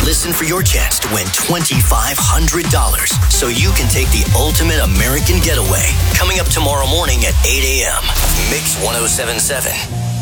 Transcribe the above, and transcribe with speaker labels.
Speaker 1: Listen for your chance to win $2,500 so you can take the ultimate American getaway. Coming up tomorrow morning at 8 a.m. Mix 1077.